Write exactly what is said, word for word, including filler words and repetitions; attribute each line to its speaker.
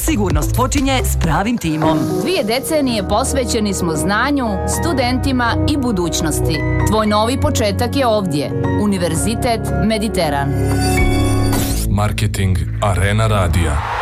Speaker 1: Sigurnost počinje s pravim timom.
Speaker 2: Dvije decenije posvećeni smo znanju, studentima i budućnosti. Tvoj novi početak je ovdje. Univerzitet Mediteran.
Speaker 3: Marketing Arena Radija.